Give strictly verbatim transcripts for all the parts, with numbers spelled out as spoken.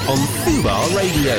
on Fubar Radio.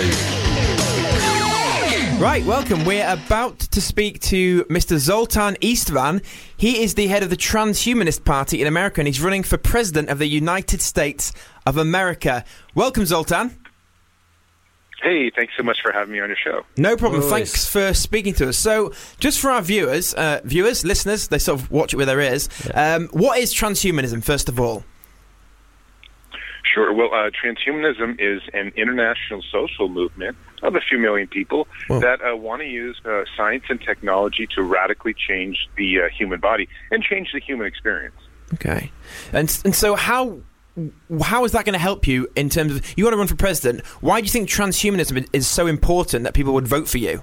Right, welcome. We're about to speak to Mister Zoltan Istvan. He is the head of the Transhumanist Party in America, and he's running for president of the United States of America. Welcome, Zoltan. Hey, thanks so much for having me on your show. No problem. Always. Thanks for speaking to us. So, just for our viewers, uh, viewers, listeners, they sort of watch it with their ears. Yeah. Um, what is transhumanism, first of all? Sure. Well, uh, transhumanism is an international social movement of a few million people Whoa. that uh, want to use uh, science and technology to radically change the uh, human body and change the human experience. Okay. And and so how how is that going to help you in terms of, you want to run for president, why do you think transhumanism is so important that people would vote for you?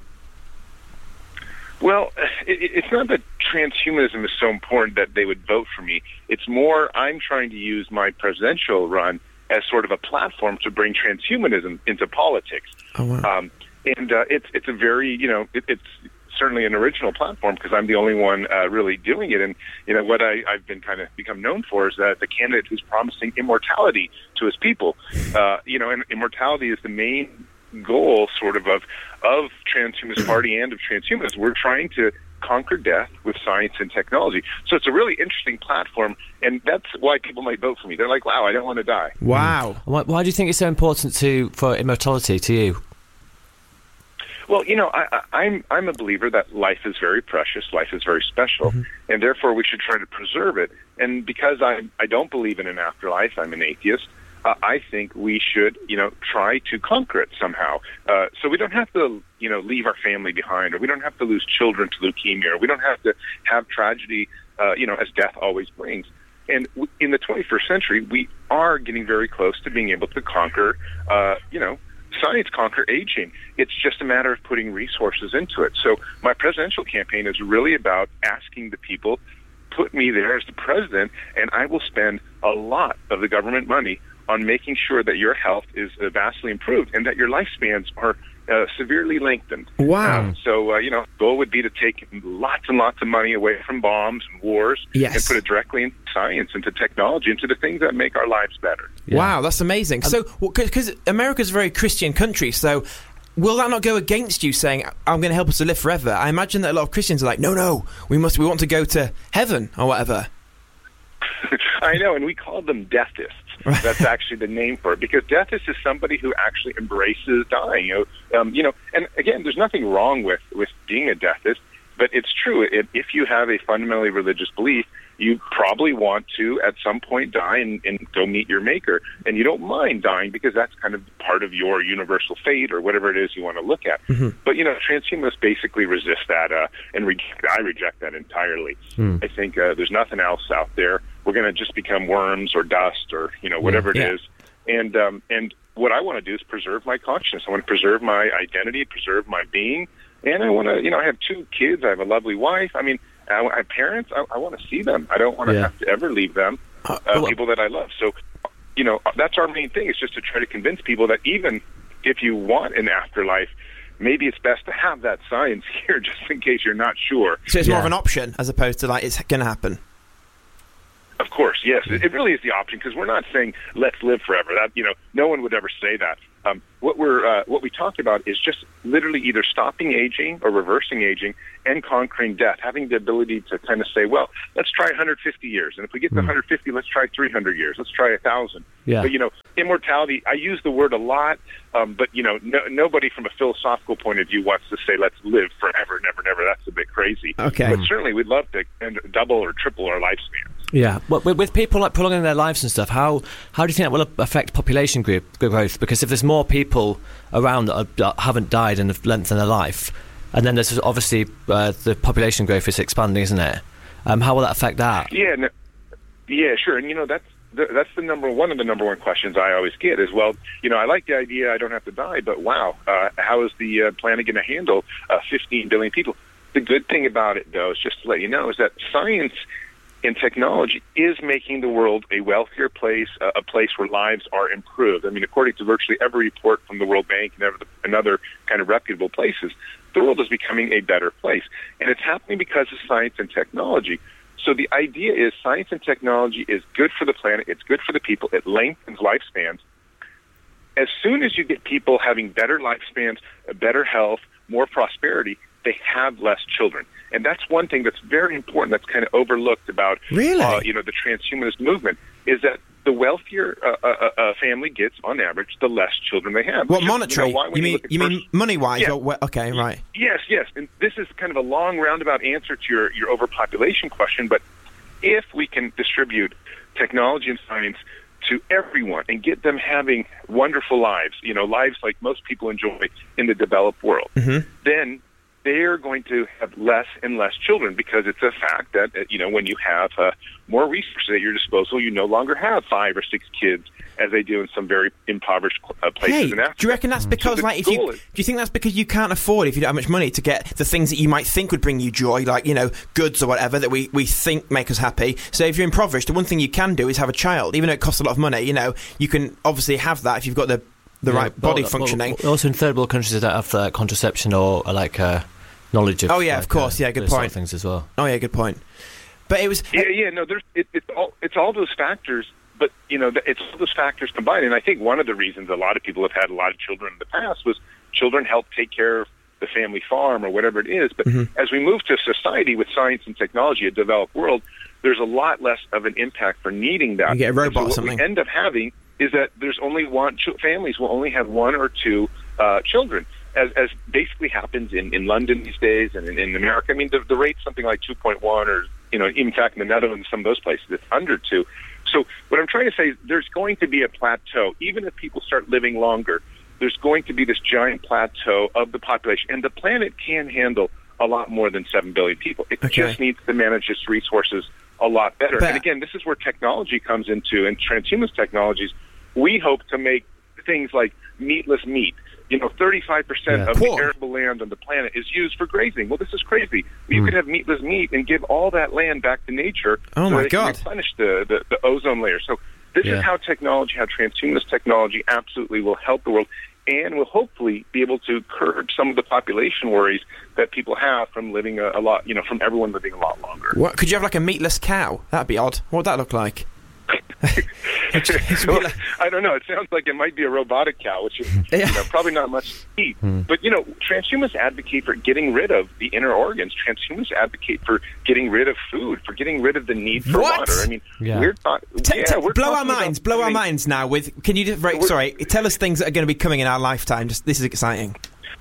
Well, it, it's not that transhumanism is so important that they would vote for me. It's more I'm trying to use my presidential run as sort of a platform to bring transhumanism into politics. Oh, wow. Um, and uh, it's it's a very, you know, it, it's certainly an original platform because I'm the only one uh, really doing it. And, you know, what I, I've been kind of become known for is that the candidate who's promising immortality to his people. Uh, you know, and immortality is the main goal sort of of, of Transhumanist Party and of transhumanists. We're trying to conquer death with science and technology. So it's a really interesting platform, and that's why people might vote for me. They're like, wow, I don't want to die. Wow. Why, why do you think it's so important to for immortality to you? Well, you know, I, I, I'm I'm a believer that life is very precious, life is very special, mm-hmm. and therefore we should try to preserve it. And because I I don't believe in an afterlife, I'm an atheist. Uh, I think we should, you know, try to conquer it somehow. Uh, so we don't have to, you know, leave our family behind, or we don't have to lose children to leukemia, or we don't have to have tragedy, uh, you know, as death always brings. And w- in the twenty-first century, we are getting very close to being able to conquer, uh, you know, science conquer aging. It's just a matter of putting resources into it. So my presidential campaign is really about asking the people, put me there as the president, and I will spend a lot of the government money on making sure that your health is uh, vastly improved and that your lifespans are uh, severely lengthened. Wow. Um, so, uh, you know, the goal would be to take lots and lots of money away from bombs and wars Yes. and put it directly into science, into technology, into the things that make our lives better. Yeah. Wow, that's amazing. So, because America's a very Christian country, so will that not go against you saying, I'm going to help us to live forever? I imagine that a lot of Christians are like, no, no, we must, we want to go to heaven or whatever. I know, and we call them deathists. That's actually the name for it, because deathist is somebody who actually embraces dying. You know, um, you know, and again, there's nothing wrong with, with being a deathist, but it's true. It, if you have a fundamentally religious belief, you probably want to, at some point, die and, and go meet your maker. And you don't mind dying because that's kind of part of your universal fate or whatever it is you want to look at. Mm-hmm. But, you know, transhumanists basically resist that, uh, and re- I reject that entirely. Mm. I think uh, there's nothing else out there. We're going to just become worms or dust or, you know, whatever yeah. it is. And, um, and what I want to do is preserve my consciousness. I want to preserve my identity, preserve my being. And I want to, you know, I have two kids. I have a lovely wife. I mean, I, I parents, I, I want to see them. I don't want to yeah. have to ever leave them, uh, well, people that I love. So, you know, that's our main thing, is just to try to convince people that even if you want an afterlife, maybe it's best to have that science here just in case you're not sure. So it's yeah. more of an option as opposed to like it's going to happen. Of course, yes. It, it really is the option, because we're not saying let's live forever. That, you know, no one would ever say that. Um, what we're uh, what we talk about is just literally either stopping aging or reversing aging and conquering death, having the ability to kind of say, well, let's try one hundred fifty years, and if we get to one hundred fifty, let's try three hundred years, let's try one thousand. Yeah. But, you know, immortality, I use the word a lot, um, but, you know, no, nobody from a philosophical point of view wants to say let's live forever, never, never. That's a bit crazy. Okay. But certainly we'd love to double or triple our lifespan. Yeah, well, with, with people like prolonging their lives and stuff, how how do you think that will affect population group growth? Because if there's more people around that, are, that haven't died and have lengthened their life, and then there's obviously uh, the population growth is expanding, isn't it? Um, how will that affect that? Yeah, no, yeah, sure. And you know, that's the, that's the number one of the number one questions I always get is, well, you know, I like the idea I don't have to die, but wow, uh, how is the uh, planet going to handle uh, fifteen billion people? The good thing about it, though, is just to let you know, is that science and technology is making the world a wealthier place, uh, a place where lives are improved. I mean, according to virtually every report from the World Bank and, every, and other kind of reputable places, the world is becoming a better place. And it's happening because of science and technology. So the idea is science and technology is good for the planet, it's good for the people, it lengthens lifespans. as soon as you get people having better lifespans, better health, more prosperity, they have less children. And that's one thing that's very important that's kind of overlooked about really? uh, you know, the transhumanist movement, is that the wealthier uh, a, a family gets, on average, the less children they have. What, Just, monetary? You, know, why, you mean, you mean money-wise? Yeah. Or, okay, right. Yes, yes. And this is kind of a long, roundabout answer to your, your overpopulation question, but if we can distribute technology and science to everyone and get them having wonderful lives, you know, lives like most people enjoy in the developed world, mm-hmm. then they're going to have less and less children, because it's a fact that, you know, when you have uh, more resources at your disposal, you no longer have five or six kids as they do in some very impoverished uh, places hey, in Africa. do you reckon that's because, so like, if you is, do you think that's because you can't afford, if you don't have much money, to get the things that you might think would bring you joy, like, you know, goods or whatever that we, we think make us happy? So if you're impoverished, the one thing you can do is have a child, even though it costs a lot of money. You know, you can obviously have that if you've got the the yeah, right body well, functioning. Well, also in third world countries that don't have uh, contraception or uh, like uh, knowledge of. Oh yeah, like, of course. Uh, yeah, good those sort point. of things as well. Oh yeah, good point. But it was. Yeah, yeah. No, there's it, it's all it's all those factors. But, you know, it's all those factors combined. And I think one of the reasons a lot of people have had a lot of children in the past was children help take care of the family farm or whatever it is. But mm-hmm. as we move to society with science and technology, a developed world, there's a lot less of an impact for needing that. You get a robot so or what something. we end up having is that there's only one, families will only have one or two uh, children, as, as basically happens in, in London these days and in, in America. I mean, the, the rate's something like two point one, or, you know, in fact, in the Netherlands, some of those places, it's under two. So what I'm trying to say is there's going to be a plateau. Even if people start living longer, there's going to be this giant plateau of the population. And the planet can handle a lot more than seven billion people. It okay. just needs to manage its resources a lot better. But, and again, this is where technology comes into, and transhumanist technologies. We hope to make things like meatless meat. You know, thirty-five percent yeah. of Pork. the arable land on the planet is used for grazing. Well, this is crazy. You Mm. could have meatless meat and give all that land back to nature Oh, so my that it can God. replenish the, the, the ozone layer. So this Yeah. is how technology, how transhumanist technology absolutely will help the world, and will hopefully be able to curb some of the population worries that people have from living a, a lot, you know, from everyone living a lot longer. What, could you have like a meatless cow? That'd be odd. What would that look like? Well, I don't know. It sounds like it might be a robotic cow, which is Yeah. you know, probably not much to eat. But, you know, transhumanists advocate for getting rid of the inner organs. Transhumanists advocate for getting rid of food, for getting rid of the need for What? water. I mean, Yeah. we're not... T- yeah, t- we're blow our talking about minds, blow our doing- minds now with, can you just, right, We're- sorry, tell us things that are going to be coming in our lifetime. Just, this is exciting.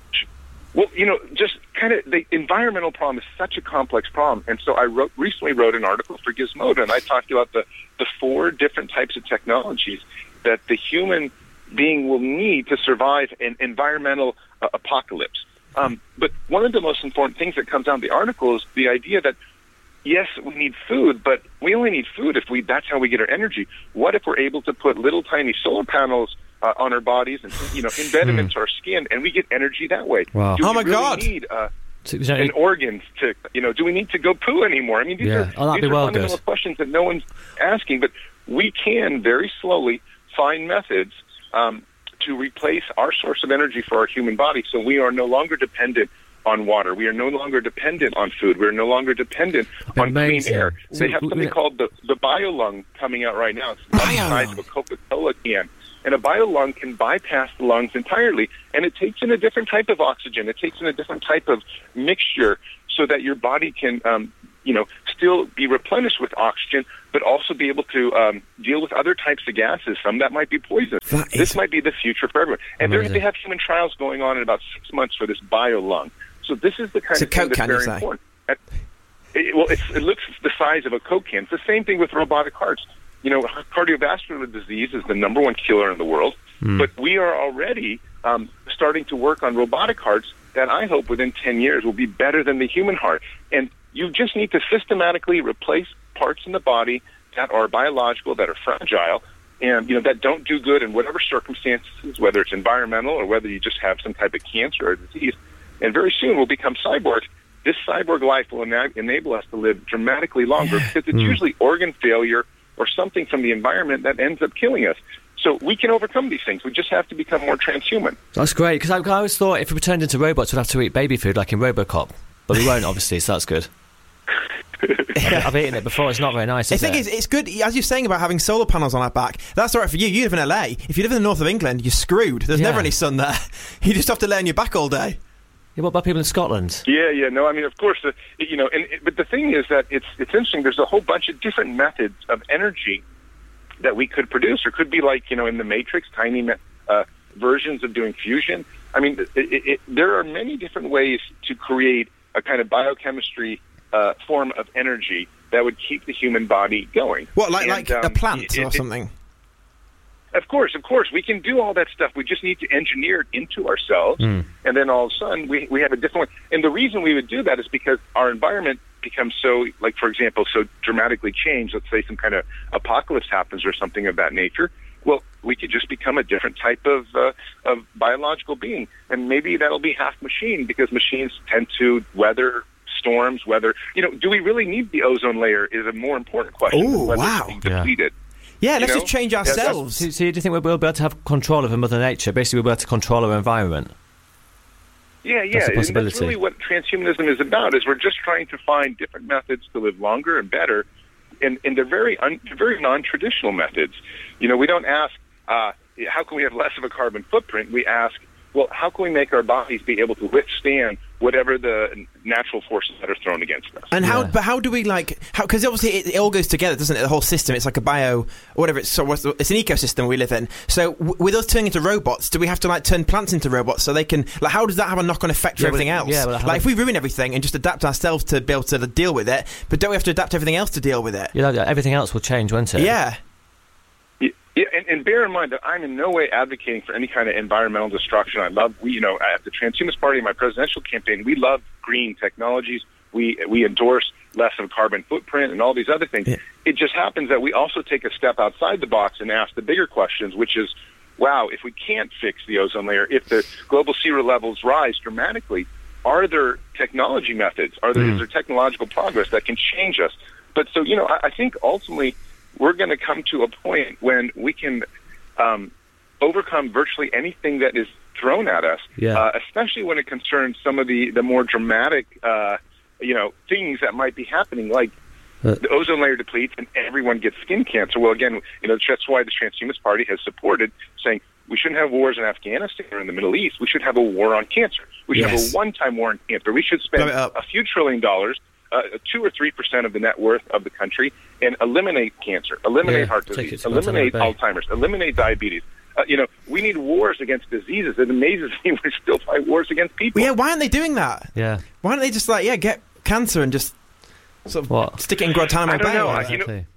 Well, you know, just kind of the environmental problem is such a complex problem. And so I wrote, recently wrote an article for Gizmodo, and I talked about the, the four different types of technologies that the human being will need to survive an environmental uh, apocalypse. Um, but one of the most important things that comes out of the article is the idea that, yes, we need food, but we only need food if we that's how we get our energy. What if we're able to put little tiny solar panels uh, on our bodies and, you know, embed them into our skin, and we get energy that way? Wow. Do Oh, we my really God. need uh, So, you know, an organs to, you know, do we need to go poo anymore? I mean, these Yeah. are, Oh, that'd these be are well fundamental good. questions that no one's asking, but we can very slowly find methods um, to replace our source of energy for our human body, so we are no longer dependent on water. We are no longer dependent on food. We are no longer dependent on Amazing. clean air. So, They have something we- called the, the BioLung coming out right now. It's about the size of a Coca-Cola can. And a BioLung can bypass the lungs entirely, and it takes in a different type of oxygen. It takes in a different type of mixture so that your body can, um, you know, still be replenished with oxygen, but also be able to um, deal with other types of gases, some that might be poison. That is- This might be the future for everyone. And Amazing. they have human trials going on in about six months for this BioLung. So this is the kind It's a of thing Coke that's can, you very say? important. At- It, well, it's, it looks the size of a Coke can. It's the same thing with robotic hearts. You know, cardiovascular disease is the number one killer in the world, but we are already um, starting to work on robotic hearts that I hope within ten years will be better than the human heart. And you just need to systematically replace parts in the body that are biological, that are fragile, and, you know, that don't do good in whatever circumstances, whether it's environmental or whether you just have some type of cancer or disease. And very soon we'll become cyborgs. This cyborg life will ena- enable us to live dramatically longer because it's usually organ failure or something from the environment that ends up killing us. So we can overcome these things. We just have to become more transhuman. That's great, because I, I always thought if we turned into robots, we'd have to eat baby food like in RoboCop. But we won't, obviously, so that's good. I've, I've eaten it before. It's not very nice, I is think it? it's, it's good, as you're saying about having solar panels on our back. That's all right for you. You live in L A. If you live in the north of England, you're screwed. There's Yeah. never any sun there. You just have to lay on your back all day. Yeah, what about people in Scotland? Yeah, yeah, no, I mean, of course, uh, you know, and but the thing is that it's it's interesting. There's a whole bunch of different methods of energy that we could produce, or could be like, you know, in the Matrix, tiny uh, versions of doing fusion. I mean, it, it, it, there are many different ways to create a kind of biochemistry uh, form of energy that would keep the human body going. What, like And, like um, a plant it- or it- something? Of course, of course, we can do all that stuff. We just need to engineer it into ourselves, Mm. and then all of a sudden we we have a different way. And the reason we would do that is because our environment becomes so, like for example, so dramatically changed. Let's say some kind of apocalypse happens or something of that nature. Well, we could just become a different type of uh, of biological being, and maybe that'll be half machine, because machines tend to weather storms. Weather, you know, do we really need the ozone layer? Is a more important question. Ooh, than whether wow. it's being Yeah. depleted. Yeah, you let's know? just change Yeah, that's- ourselves. So, so do you think we'll be able to have control over Mother Nature? Basically, we'll be able to control our environment. Yeah, yeah, That's a and possibility. that's really what transhumanism is about. Is we're just trying to find different methods to live longer and better, and, and they're very un, very non-traditional methods. You know, we don't ask uh, how can we have less of a carbon footprint. We ask, well, how can we make our bodies be able to withstand whatever the natural forces that are thrown against us? And how, Yeah. but how do we like? How because obviously it, it all goes together, doesn't it? The whole system. It's like a bio, or whatever. It's so what's the, it's an ecosystem we live in. So w- with us turning into robots, do we have to like turn plants into robots so they can? Like, how does that have a knock-on effect for Yeah, but- everything else? yeah, but how- like if we ruin everything and just adapt ourselves to be able to deal with it, but don't we have to adapt everything else to deal with it? You know, everything else will change, won't it? Yeah. Yeah, and, and bear in mind that I'm in no way advocating for any kind of environmental destruction. I love, we, you know, at the Transhumanist Party, in my presidential campaign, we love green technologies. We we endorse less of a carbon footprint and all these other things. Yeah. It just happens that we also take a step outside the box and ask the bigger questions, which is, wow, if we can't fix the ozone layer, if the global sea levels rise dramatically, are there technology methods? Are there, Mm. is there technological progress that can change us? But so, you know, I, I think ultimately we're going to come to a point when we can um, overcome virtually anything that is thrown at us, Yeah. uh, especially when it concerns some of the, the more dramatic, uh, you know, things that might be happening, like Uh, the ozone layer depletes and everyone gets skin cancer. Well, again, you know, that's why the Transhumanist Party has supported saying we shouldn't have wars in Afghanistan or in the Middle East. We should have a war on cancer. We should Yes. have a one-time war on cancer. We should spend Blow it up. a few trillion dollars, uh, two or three percent of the net worth of the country, and eliminate cancer, eliminate Yeah, heart take it disease, to Guantanamo eliminate Bay. Alzheimer's, eliminate diabetes. Uh, you know, we need wars against diseases. It amazes me we still fight wars against people. Well, yeah. Why aren't they doing that? Yeah. Why don't they just like yeah get cancer and just sort of What? stick it in Guantanamo I don't Bay? know. or I- whatever? you know- Exactly.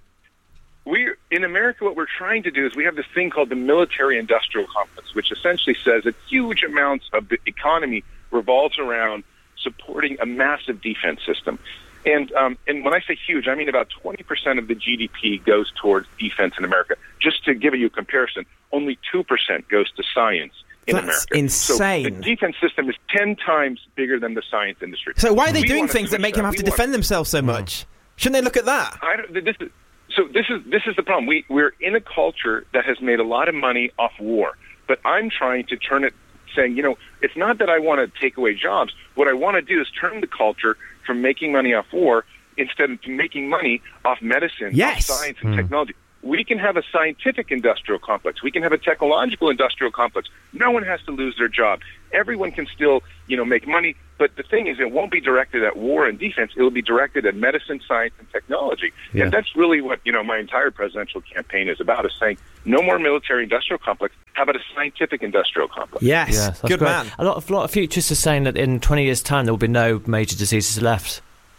We in America, what we're trying to do is we have this thing called the military-industrial complex, which essentially says that huge amounts of the economy revolves around supporting a massive defense system. And um, and when I say huge, I mean about twenty percent of the G D P goes towards defense in America. Just to give you a comparison, only two percent goes to science in That's America. insane. So the defense system is ten times bigger than the science industry. So why are they We doing wanna things that switch make them have We to want- defend themselves so much? Shouldn't they look at that? I don't, this is, so this is this is the problem. We we're in a culture that has made a lot of money off war, but I'm trying to turn it, saying, you know, it's not that I want to take away jobs. What I want to do is turn the culture from making money off war instead of making money off medicine, Yes. off science and technology. We can have a scientific industrial complex. We can have a technological industrial complex. No one has to lose their job. Everyone can still, you know, make money. But the thing is, it won't be directed at war and defense. It will be directed at medicine, science, and technology. Yeah. And that's really what, you know, my entire presidential campaign is about, is saying no more military-industrial complex. How about a scientific industrial complex? Yes, Yeah, that's good great. man. A lot of, lot of futurists are saying that in twenty years' time there will be no major diseases left.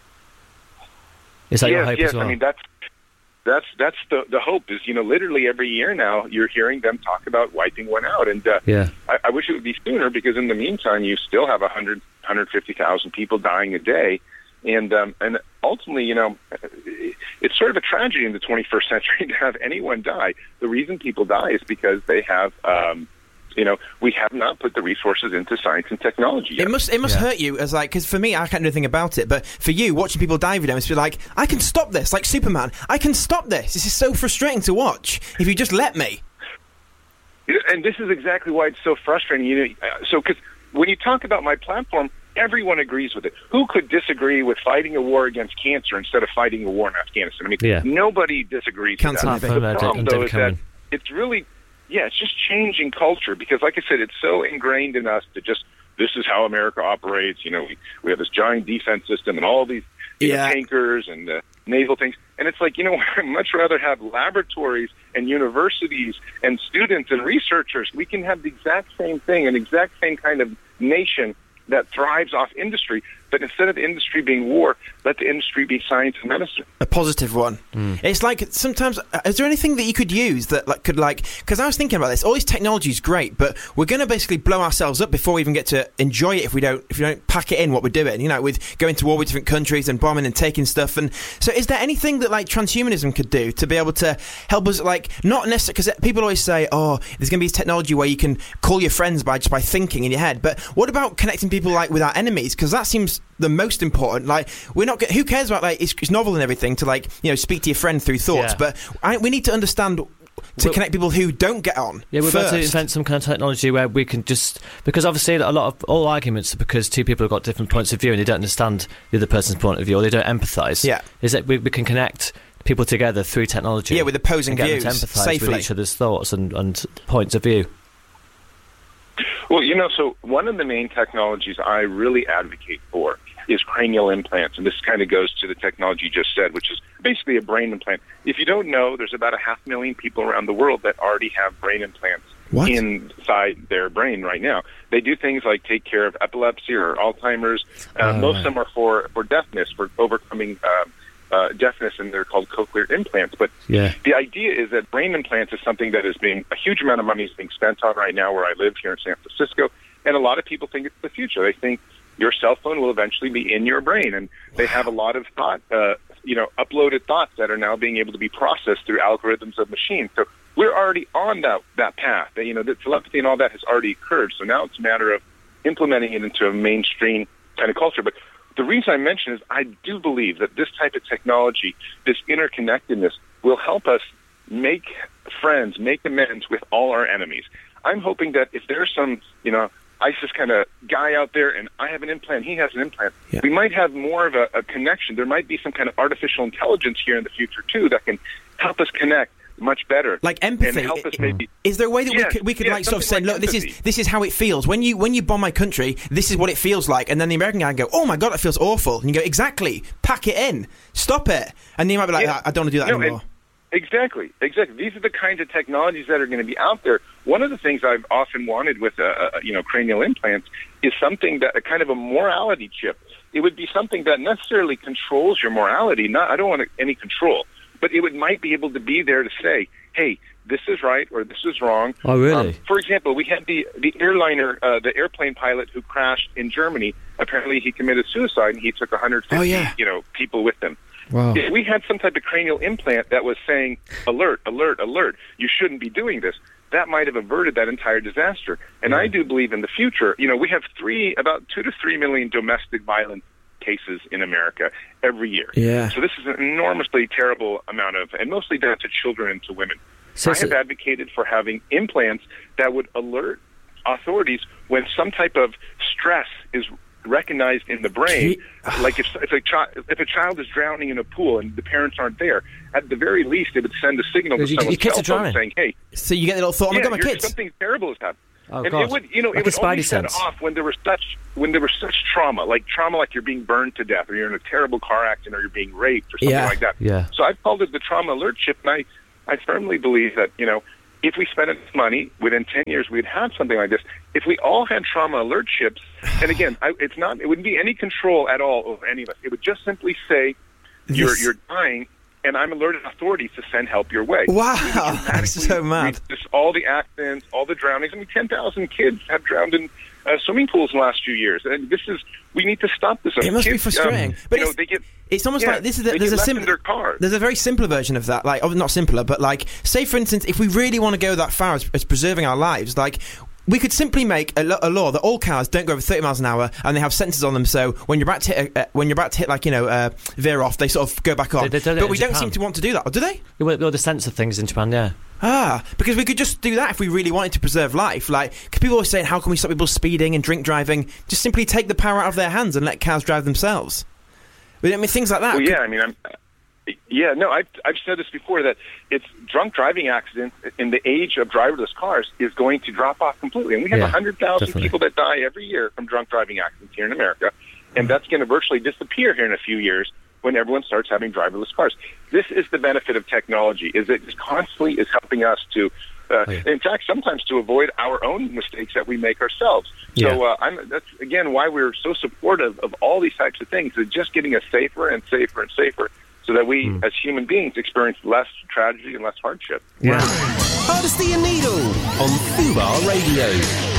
Is that your yes, hope yes. as well? I mean, that's that's that's the the hope is, you know, literally every year now you're hearing them talk about wiping one out, and uh, yeah. I, I wish it would be sooner, because in the meantime you still have a hundred hundred fifty thousand people dying a day, and um, and ultimately, you know, it's sort of a tragedy in the twenty-first century to have anyone die. The reason people die is because they have. Um, You know, we have not put the resources into science and technology yet. It must it must Yeah. hurt you as like because for me I can't do anything about it, but for you watching people die every day must be like I can stop this, like Superman. I can stop this. This is so frustrating to watch. If you just let me. And this is exactly why it's so frustrating. You know, uh, so because when you talk about my platform, everyone agrees with it. Who could disagree with fighting a war against cancer instead of fighting a war in Afghanistan? I mean, yeah. nobody disagrees Can't with that. say The problem, though, is that it's really, yeah, it's just changing culture because, like I said, it's so ingrained in us to just, this is how America operates. You know, we, we have this giant defense system and all these you yeah. know, tankers and uh, naval things. And it's like, you know, I'd much rather have laboratories and universities and students and researchers. We can have the exact same thing, an exact same kind of nation that thrives off industry. But instead of industry being war, let the industry be science and medicine. A positive one. Mm. It's like sometimes, uh, is there anything that you could use that like could like, because I was thinking about this, all this technology is great, but we're going to basically blow ourselves up before we even get to enjoy it if we don't if we don't pack it in what we're doing, you know, with going to war with different countries and bombing and taking stuff. And so is there anything that like transhumanism could do to be able to help us, like, not necessarily, because people always say, oh, there's going to be this technology where you can call your friends by just by thinking in your head, but what about connecting people like with our enemies? Because that seems the most important. Like, we're not, who cares about, like, it's, it's novel and everything to, like, you know, speak to your friend through thoughts, yeah. but I, we need to understand to we're, connect people who don't get on. Yeah, we're first. about to invent some kind of technology where we can just, because obviously a lot of all arguments are because two people have got different points of view and they don't understand the other person's point of view or they don't empathise. Yeah, is that we, we can connect people together through technology. Yeah, with opposing and views, get them to empathise safely with each other's thoughts and, and points of view. Well, you know, so one of the main technologies I really advocate for is cranial implants, and this kind of goes to the technology you just said, which is basically a brain implant. If you don't know, there's about a half million people around the world that already have brain implants what? inside their brain right now. They do things like take care of epilepsy or Alzheimer's. Uh, oh, most right. of them are for, for deafness, for overcoming uh, uh, deafness, and they're called cochlear implants. But yeah. the idea is that brain implants is something that is being, a huge amount of money is being spent on right now where I live here in San Francisco, and a lot of people think it's the future. They think your cell phone will eventually be in your brain, and they have a lot of thought, uh, you know, uploaded thoughts that are now being able to be processed through algorithms of machines. So we're already on that that path. You know, the telepathy and all that has already occurred. So now it's a matter of implementing it into a mainstream kind of culture. But the reason I mention is I do believe that this type of technology, this interconnectedness, will help us make friends, make amends with all our enemies. I'm hoping that if there's some, you know, ISIS kind of guy out there and I have an implant, he has an implant, yeah. we might have more of a, a connection. There might be some kind of artificial intelligence here in the future, too, that can help us connect much better. Like empathy. And help us maybe, is there a way that yes, we could, we could yes, like sort of say, like look, empathy. this is this is how it feels. When you when you bomb my country, this is what it feels like. And then the American guy can go, oh my God, that feels awful. And you go, exactly, pack it in, stop it. And then you might be like, yeah. I don't want to do that no, anymore. Exactly, exactly. These are the kinds of technologies that are going to be out there. One of the things I've often wanted with, uh, you know, cranial implants is something that a kind of a morality chip. It would be something that necessarily controls your morality. Not, I don't want any control, but it would might be able to be there to say, hey, this is right or this is wrong. Oh, really? Um, for example, we had the the airliner, uh, the airplane pilot who crashed in Germany. Apparently, he committed suicide and he took one hundred fifty, oh, yeah. you know, people with him. Wow. If we had some type of cranial implant that was saying, alert, alert, alert, you shouldn't be doing this, that might have averted that entire disaster. And yeah. I do believe in the future, you know, we have three, about two to three million domestic violence cases in America every year. Yeah. So this is an enormously terrible amount of, and mostly done to children and to women. So, I have so, advocated for having implants that would alert authorities when some type of stress is recognized in the brain, like if if a, chi- if a child is drowning in a pool and the parents aren't there, at the very least it would send a signal to you, someone's your cell kids are phone saying, hey. So you get the little thought, oh my yeah, God, my kids. Something terrible has happened. oh, and God. it would, you know, like it would only set sense. off when there was such when there was such trauma, like trauma like you're being burned to death or you're in a terrible car accident or you're being raped or something yeah. like that. Yeah. So I've called it the trauma alert chip, and I, I firmly believe that, you know, if we spent enough money, within ten years, we'd have something like this. If we all had trauma alert chips, and again, I, it's not, it wouldn't be any control at all over any of us. It would just simply say, you're This- you're dying, and I'm alerting authorities to send help your way. Wow, that's so mad. Just all the accidents, all the drownings. I mean, ten thousand kids have drowned in uh, swimming pools in the last few years. And this is, we need to stop this. It must kids, be frustrating. Um, but you know, it's, they get, it's almost yeah, like this is the, they there's get a left simple in their car. there's a very simpler version of that. Like, oh, not simpler, but like, say for instance, if we really want to go that far as, as preserving our lives, like, we could simply make a, lo- a law that all cars don't go over thirty miles an hour, and they have sensors on them. So when you're about to hit, a, uh, when you're about to hit, like, you know, uh, veer off, they sort of go back on. They- they've done it but in we don't Japan. seem to want to do that, or do they? Well, the sensor things in Japan, yeah. Ah, because we could just do that if we really wanted to preserve life. Like, because people always say, how can we stop people speeding and drink driving? Just simply take the power out of their hands and let cars drive themselves. I mean, things like that. Well, yeah, I mean, I'm... Yeah, no, I've, I've said this before, that it's drunk driving accidents in the age of driverless cars is going to drop off completely. And we have Yeah, one hundred thousand definitely. people that die every year from drunk driving accidents here in America, and that's going to virtually disappear here in a few years when everyone starts having driverless cars. This is the benefit of technology, is it constantly is helping us to, uh, Oh, yeah. in fact, sometimes to avoid our own mistakes that we make ourselves. Yeah. So uh, I'm, that's, again, why we're so supportive of all these types of things, is just getting us safer and safer and safer, so that we, Mm. as human beings, experience less tragedy and less hardship. Yeah. Hardesty and Needle on Fubar Radio.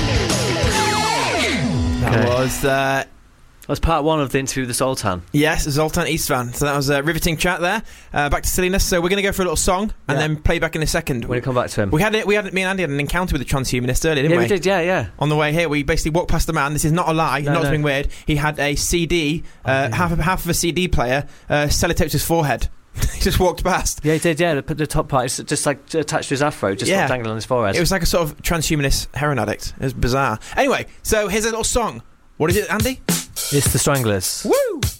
That Okay. was, uh, That's part one of the interview with the Zoltan. yes, Zoltan Istvan. So that was a riveting chat there. Uh, back to silliness. So we're going to go for a little song and Yeah. then play back in a second. When you come back to him. We had it. We had me and Andy had an encounter with the transhumanist earlier, didn't yeah, we? we did, yeah, yeah. On the way here, we basically walked past the man. This is not a lie, No, not no. something weird. He had a C D, uh, yeah. half of, half of a C D player, uh, sellotaped to his forehead. He just walked past. Yeah, he did, yeah. The, the top part is just like attached to his afro, just Yeah. sort of dangling on his forehead. It was like a sort of transhumanist heroin addict. It was bizarre. Anyway, so here's a little song. What is it, Andy? It's the Stranglers. Woo!